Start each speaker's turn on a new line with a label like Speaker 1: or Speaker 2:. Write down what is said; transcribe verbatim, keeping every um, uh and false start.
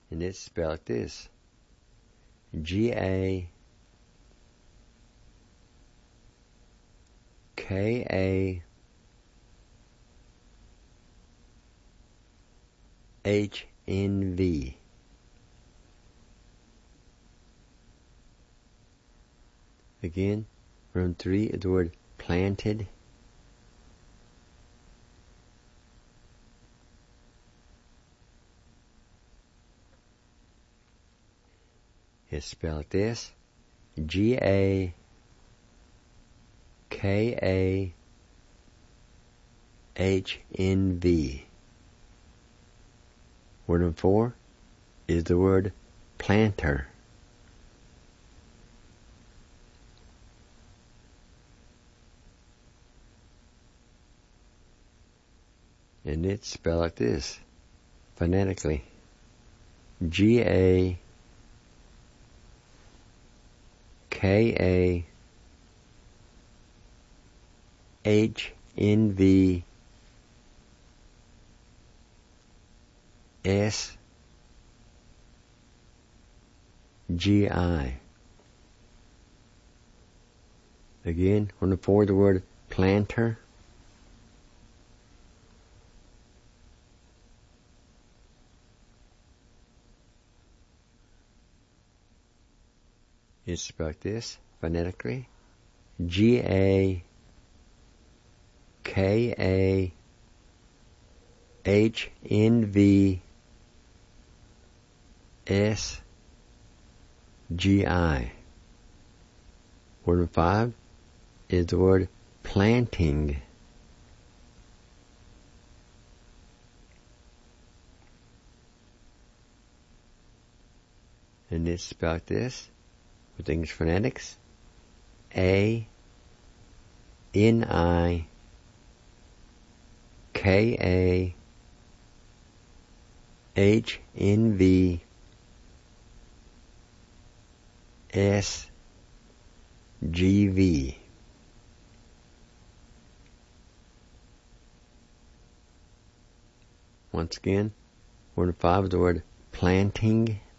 Speaker 1: And it's spelled like this. G A K A H N V. Again, round three is the word planted. It's spelled like this. G A K A H N V. Word number four is the word planter. And it's spelled like this, phonetically. G A K A H N V S G I. Again, on the four, the word planter. It's spelled like this, phonetically. G A K A H N V S G I. Word number five is the word planting. And it's spelled like this, with English phonetics. A N I K A H N V S G V. Once again, word five is the word planting.